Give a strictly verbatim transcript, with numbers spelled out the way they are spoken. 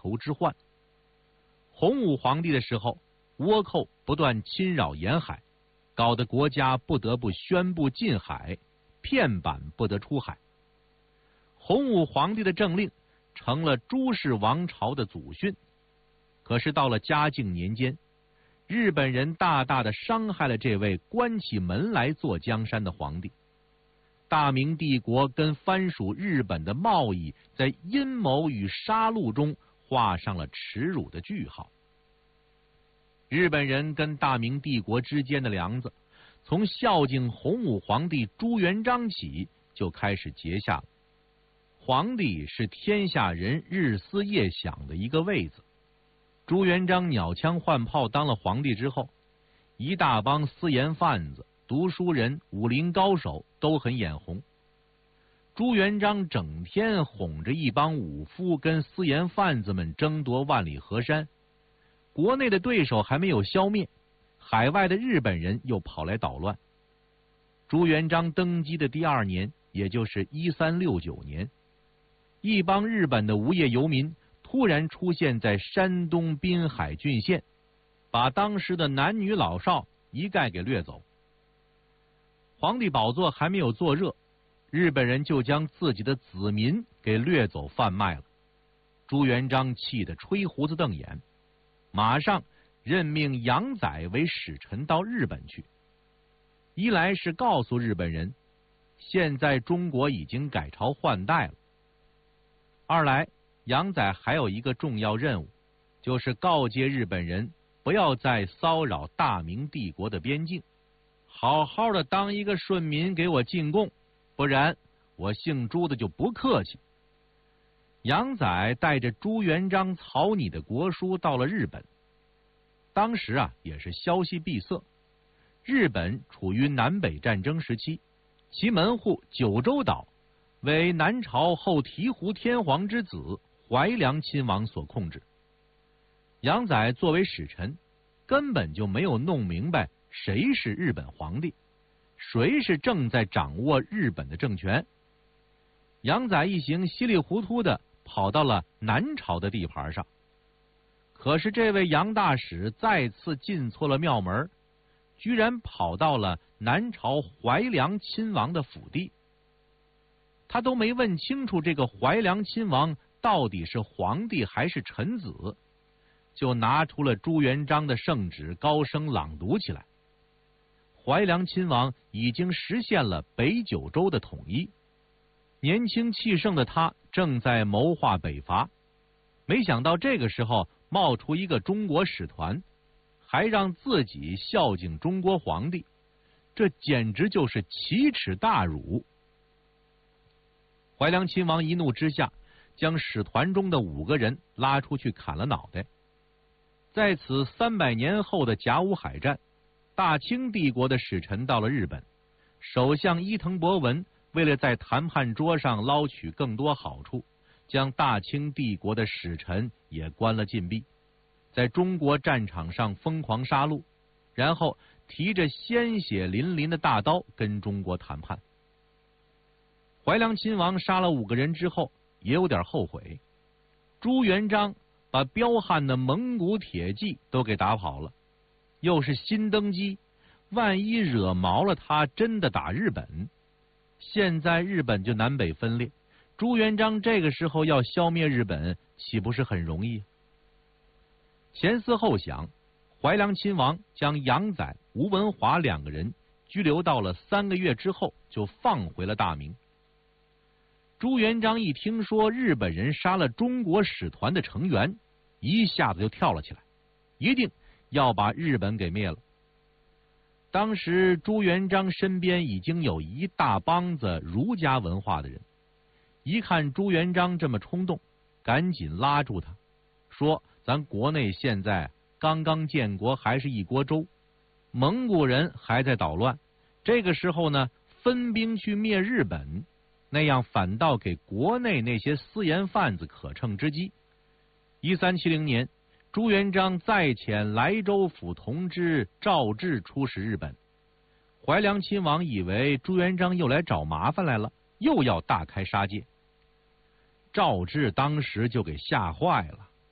仇之患。洪武皇帝的时候，倭寇不断侵扰沿海，搞得国家不得不宣布禁海，片板不得出海。洪武皇帝的政令成了朱氏王朝的祖训。可是到了嘉靖年间，日本人大大的伤害了这位关起门来做江山的皇帝。大明帝国跟藩属日本的贸易在阴谋与杀戮中画上了耻辱的句号。日本人跟大明帝国之间的梁子，从孝敬洪武皇帝朱元璋起就开始结下了。皇帝是天下人日思夜想的一个位子。朱元璋鸟枪换炮当了皇帝之后，一大帮私盐贩子、读书人、武林高手都很眼红。朱元璋整天哄着一帮武夫跟私盐贩子们争夺万里河山，国内的对手还没有消灭，海外的日本人又跑来捣乱。朱元璋登基的第二年，也就是一三六九年，一帮日本的无业游民突然出现在山东滨海郡县，把当时的男女老少一概给掠走。皇帝宝座还没有坐热，日本人就将自己的子民给掠走贩卖了。朱元璋气得吹胡子瞪眼，马上任命杨载为使臣到日本去。一来是告诉日本人，现在中国已经改朝换代了；二来，杨载还有一个重要任务，就是告诫日本人不要再骚扰大明帝国的边境，好好的当一个顺民给我进贡，不然我姓朱的就不客气。杨载带着朱元璋草拟的国书到了日本。当时啊，也是消息闭塞，日本处于南北战争时期，其门户九州岛为南朝后醍醐天皇之子怀良亲王所控制。杨载作为使臣，根本就没有弄明白谁是日本皇帝，谁是正在掌握日本的政权。杨载一行稀里糊涂的跑到了南朝的地盘上。可是这位杨大使再次进错了庙门，居然跑到了南朝怀良亲王的府邸。他都没问清楚这个怀良亲王到底是皇帝还是臣子，就拿出了朱元璋的圣旨，高声朗读起来。怀良亲王已经实现了北九州的统一，年轻气盛的他正在谋划北伐，没想到这个时候冒出一个中国使团，还让自己孝敬中国皇帝，这简直就是奇耻大辱。怀良亲王一怒之下，将使团中的五个人拉出去砍了脑袋。在此三百年后的甲午海战，大清帝国的使臣到了日本，首相伊藤博文为了在谈判桌上捞取更多好处，将大清帝国的使臣也关了禁闭，在中国战场上疯狂杀戮，然后提着鲜血淋淋的大刀跟中国谈判。怀良亲王杀了五个人之后，也有点后悔。朱元璋把彪悍的蒙古铁骑都给打跑了，又是新登基，万一惹毛了他，真的打日本，现在日本就南北分裂，朱元璋这个时候要消灭日本，岂不是很容易？前思后想，怀良亲王将杨载、吴文华两个人拘留到了三个月之后，就放回了大明。朱元璋一听说日本人杀了中国使团的成员，一下子就跳了起来，一定要把日本给灭了。当时朱元璋身边已经有一大帮子儒家文化的人，一看朱元璋这么冲动，赶紧拉住他，说咱国内现在刚刚建国，还是一国州，蒙古人还在捣乱，这个时候呢，分兵去灭日本，那样反倒给国内那些私盐贩子可乘之机。一三七零年，朱元璋再遣莱州府同知赵志出使日本。怀良亲王以为朱元璋又来找麻烦来了，又要大开杀戒。赵志当时就给吓坏了，